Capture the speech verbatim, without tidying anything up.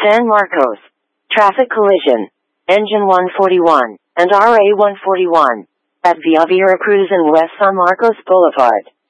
San Marcos. Traffic collision. Engine one forty-one and R A one forty-one at Via Veracruz and West San Marcos Boulevard.